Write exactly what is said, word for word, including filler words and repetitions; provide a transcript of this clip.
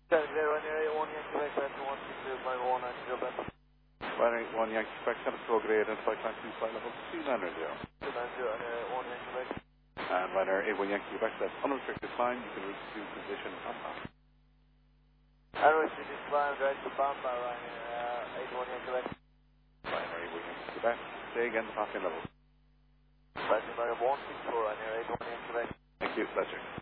Zero Ryanair eight one Yankee Quebec, that's one six zero five one nine zero Beth. Ryanair eight one Yankee Quebec, control grade and flight time two flight level two nine zero. two nine zero Ryanair eight one Yankee Quebec. And Ryanair eight one Yankee Quebec, that's unrestricted climb, you can reach to position on top. Unrestricted climb, direct to Bamba, Ryanair uh, eight one Yankee Quebec. Ryanair eight one Yankee Quebec, say again the top end level. Flight number one six four Ryanair eight one Yankee Quebec. Thank you, pleasure.